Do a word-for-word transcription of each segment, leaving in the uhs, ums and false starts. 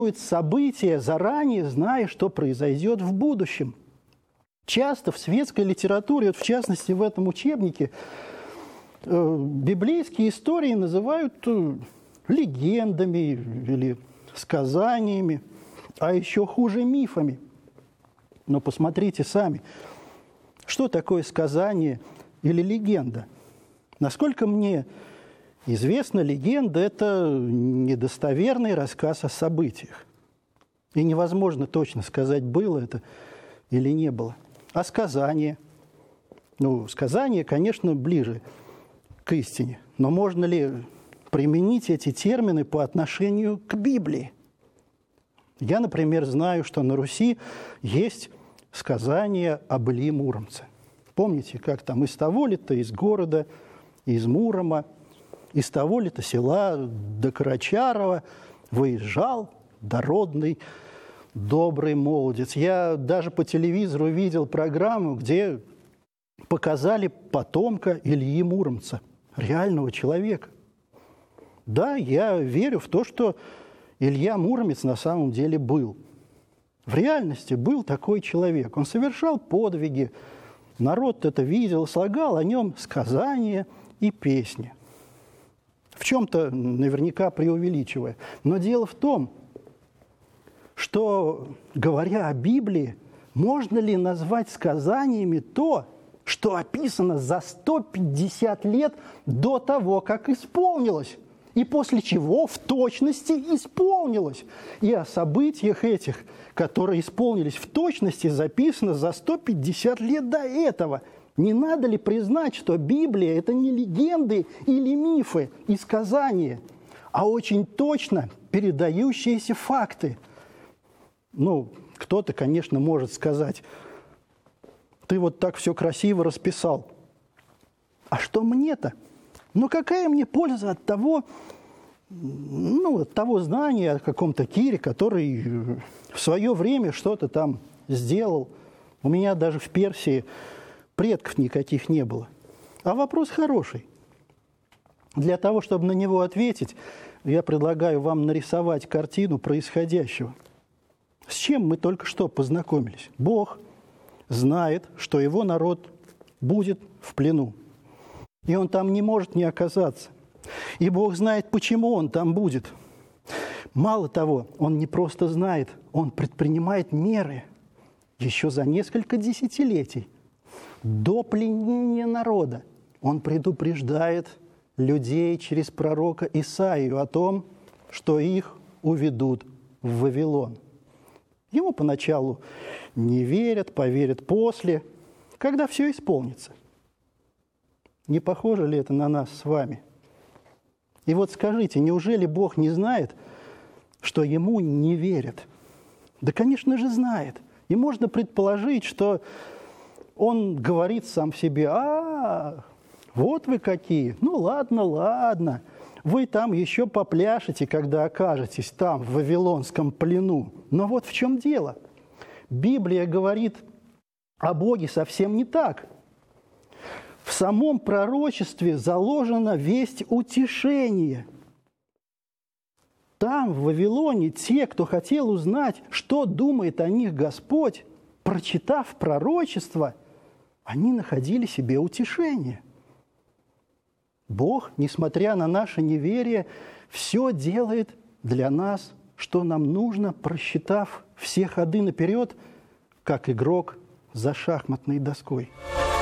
события, заранее зная, что произойдет в будущем. Часто в светской литературе, вот в частности в этом учебнике, э, библейские истории называют э, легендами или сказаниями, а еще хуже мифами. Но посмотрите сами, что такое сказание или легенда? Насколько мне известно, легенда – это недостоверный рассказ о событиях. И невозможно точно сказать, было это или не было. А сказание? Ну, сказание, конечно, ближе к истине. Но можно ли применить эти термины по отношению к Библии? Я, например, знаю, что на Руси есть сказание об Илье Муромце. Помните, как там из того-ли-то, из города, из Мурома, из того-ли-то села до Карачарова выезжал дородный, добрый молодец. Я даже по телевизору видел программу, где показали потомка Ильи Муромца, реального человека. Да, я верю в то, что Илья Муромец на самом деле был. В реальности был такой человек. Он совершал подвиги, народ это видел, слагал о нем сказания и песни. В чем-то наверняка преувеличивая. Но дело в том, что, говоря о Библии, можно ли назвать сказаниями то, что описано за сто пятьдесят лет до того, как исполнилось, и после чего в точности исполнилось. И о событиях этих, которые исполнились в точности, записано за сто пятьдесят лет до этого. Не надо ли признать, что Библия – это не легенды или мифы и сказания, а очень точно передающиеся факты? Ну, кто-то, конечно, может сказать: ты вот так все красиво расписал. А что мне-то? Ну, какая мне польза от того, ну, от того знания о каком-то Кире, который в свое время что-то там сделал? У меня даже в Персии предков никаких не было. А вопрос хороший. Для того, чтобы на него ответить, я предлагаю вам нарисовать картину происходящего. С чем мы только что познакомились? Бог знает, что его народ будет в плену. И он там не может не оказаться. И Бог знает, почему он там будет. Мало того, он не просто знает, он предпринимает меры еще за несколько десятилетий до пленения народа. Он предупреждает людей через пророка Исаию о том, что их уведут в Вавилон. Ему поначалу не верят, поверят после, когда все исполнится. Не похоже ли это на нас с вами? И вот скажите, неужели Бог не знает, что Ему не верят? Да, конечно же, знает. И можно предположить, что Он говорит сам себе: а, вот вы какие, ну ладно, ладно, вы там еще попляшете, когда окажетесь там, в вавилонском плену. Но вот в чем дело. Библия говорит о Боге совсем не так. В самом пророчестве заложена весть утешения. Там, в Вавилоне, те, кто хотел узнать, что думает о них Господь, прочитав пророчество, они находили себе утешение. Бог, несмотря на наше неверие, все делает для нас, что нам нужно, просчитав все ходы наперед, как игрок за шахматной доской.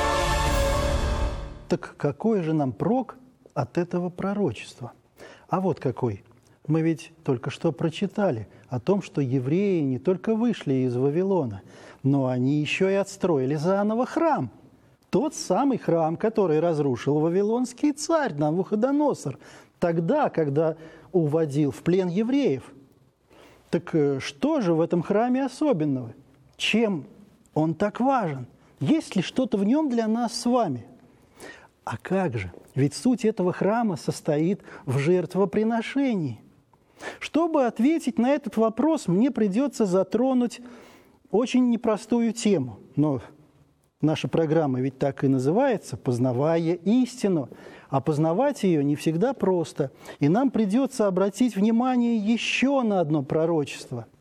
Так какой же нам прок от этого пророчества? А вот какой. Мы ведь только что прочитали о том, что евреи не только вышли из Вавилона, но они еще и отстроили заново храм. Тот самый храм, который разрушил вавилонский царь Навуходоносор тогда, когда уводил в плен евреев. Так что же в этом храме особенного? Чем он так важен? Есть ли что-то в нем для нас с вами? А как же? Ведь суть этого храма состоит в жертвоприношении. Чтобы ответить на этот вопрос, мне придется затронуть очень непростую тему. Но Наша программа ведь так и называется «Познавая истину». А познавать ее не всегда просто. И нам придется обратить внимание еще на одно пророчество.